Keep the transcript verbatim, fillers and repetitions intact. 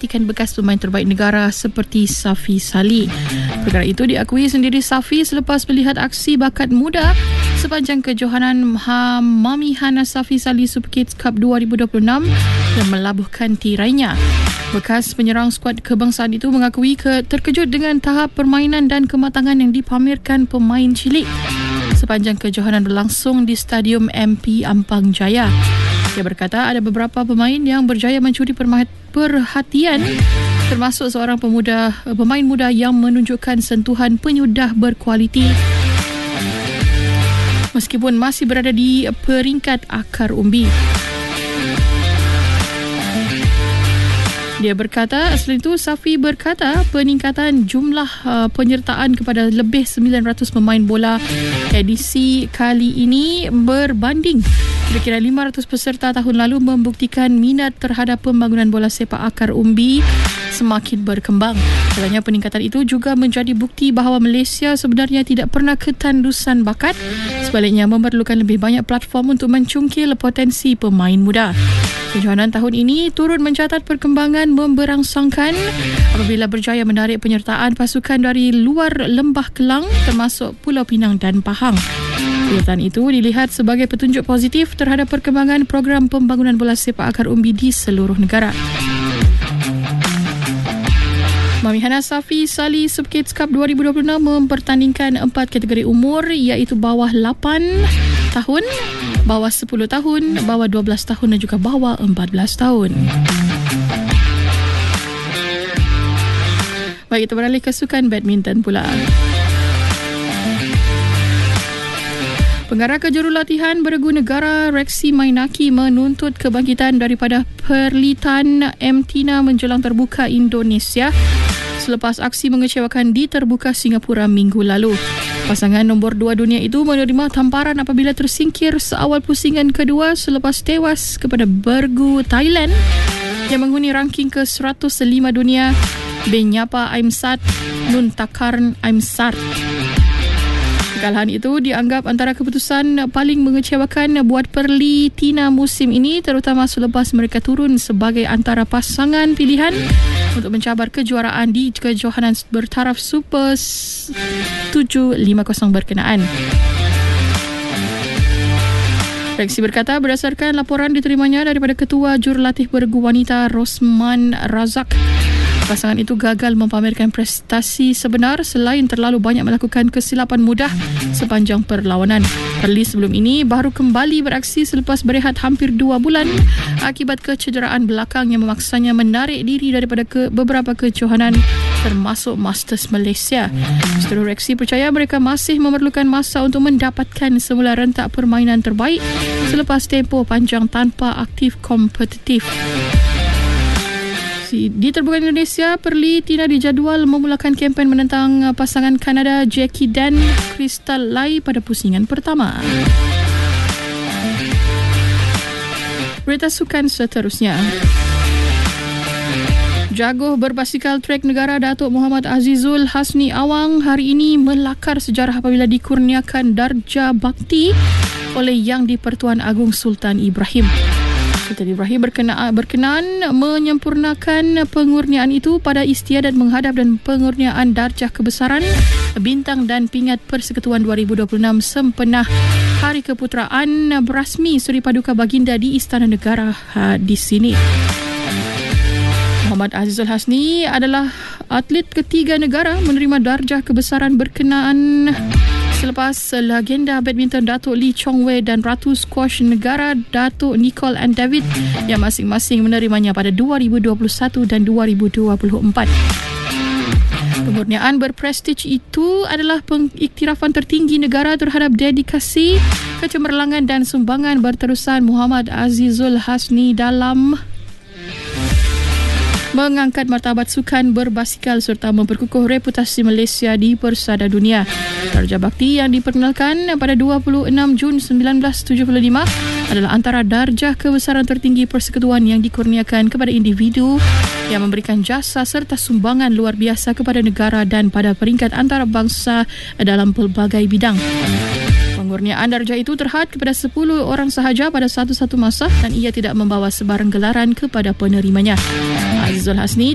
menggantikan bekas pemain terbaik negara seperti Safi Salih. Perkara itu diakui sendiri Safi selepas melihat aksi bakat muda sepanjang kejohanan Mami Hana Safi Salih Super Kids Cup dua ribu dua puluh enam yang melabuhkan tirainya. Bekas penyerang skuad kebangsaan itu mengakui ke terkejut dengan tahap permainan dan kematangan yang dipamerkan pemain cilik sepanjang kejohanan berlangsung di Stadium M P Ampang Jaya. Dia berkata ada beberapa pemain yang berjaya mencuri perhatian, termasuk seorang pemuda pemain muda yang menunjukkan sentuhan penyudah berkualiti meskipun masih berada di peringkat akar umbi. Dia berkata, selain itu Safi berkata peningkatan jumlah uh, penyertaan kepada lebih sembilan ratus pemain bola edisi kali ini berbanding kira-kira lima ratus peserta tahun lalu membuktikan minat terhadap pembangunan bola sepak akar umbi semakin berkembang. Katanya peningkatan itu juga menjadi bukti bahawa Malaysia sebenarnya tidak pernah ketandusan bakat, sebaliknya memerlukan lebih banyak platform untuk mencungkil potensi pemain muda. Kejohanan tahun ini turut mencatat perkembangan memberangsangkan apabila berjaya menarik penyertaan pasukan dari luar Lembah Kelang termasuk Pulau Pinang dan Pahang. Kegiatan itu dilihat sebagai petunjuk positif terhadap perkembangan program pembangunan bola sepak akar umbi di seluruh negara. Mami Hana Safi Salih Super Kids Cup dua ribu dua puluh enam mempertandingkan empat kategori umur iaitu bawah lapan tahun, bawah sepuluh tahun, bawah dua belas tahun dan juga bawah empat belas tahun. Baik, kita beralih ke sukan badminton pula. Pengarah kejurulatihan beregu negara Rexy Mainaki menuntut kebangkitan daripada Perlitan M Tina menjelang terbuka Indonesia selepas aksi mengecewakan di terbuka Singapura minggu lalu. Pasangan nombor dua dunia itu menerima tamparan apabila tersingkir seawal pusingan kedua selepas tewas kepada beregu Thailand yang menghuni ranking ke seratus lima dunia Benyapa Aimsat Nuntakarn Aimsat. Kekalahan itu dianggap antara keputusan paling mengecewakan buat Perli Tina musim ini, terutama selepas mereka turun sebagai antara pasangan pilihan untuk mencabar kejuaraan di kejohanan bertaraf Super tujuh lima kosong berkenaan. Rexy berkata berdasarkan laporan diterimanya daripada Ketua Jurulatih Beregu Wanita Rosman Razak, pasangan itu gagal mempamerkan prestasi sebenar selain terlalu banyak melakukan kesilapan mudah sepanjang perlawanan. Perli sebelum ini baru kembali beraksi selepas berehat hampir dua bulan akibat kecederaan belakang yang memaksanya menarik diri daripada ke beberapa kejohanan termasuk Masters Malaysia. Mister Rexy percaya mereka masih memerlukan masa untuk mendapatkan semula rentak permainan terbaik selepas tempoh panjang tanpa aktif kompetitif. Di terbuka Indonesia, Perli Tina dijadual memulakan kempen menentang pasangan Kanada Jackie dan Crystal Lai pada pusingan pertama. Berita sukan seterusnya. Jago berbasikal trek negara Datuk Muhammad Azizul Hasni Awang hari ini melakar sejarah apabila dikurniakan darjah bakti oleh Yang di-Pertuan Agong Sultan Ibrahim. Sultan Ibrahim berkenaan, berkenan menyempurnakan pengurniaan itu pada istiadat menghadap dan pengurniaan darjah kebesaran, bintang dan pingat Persekutuan dua ribu dua puluh enam sempena Hari Keputeraan berasmi Suri Paduka Baginda di Istana Negara di sini. Muhammad Azizul Hasni adalah atlet ketiga negara menerima darjah kebesaran berkenaan selepas legenda badminton Datuk Lee Chong Wei dan Ratu Squash negara Datuk Nicole and David yang masing-masing menerimanya pada dua ribu dua puluh satu dan dua ribu dua puluh empat. Pemurniaan berprestij itu adalah pengiktirafan tertinggi negara terhadap dedikasi, kecemerlangan dan sumbangan berterusan Muhammad Azizul Hasni dalam mengangkat martabat sukan berbasikal serta memperkukuh reputasi Malaysia di persada dunia. Darjah bakti yang diperkenalkan pada dua puluh enam Jun sembilan belas tujuh puluh lima adalah antara darjah kebesaran tertinggi persekutuan yang dikurniakan kepada individu yang memberikan jasa serta sumbangan luar biasa kepada negara dan pada peringkat antarabangsa dalam pelbagai bidang. Pengurniaan darjah itu terhad kepada sepuluh orang sahaja pada satu-satu masa dan ia tidak membawa sebarang gelaran kepada penerimanya. Azizul Hasni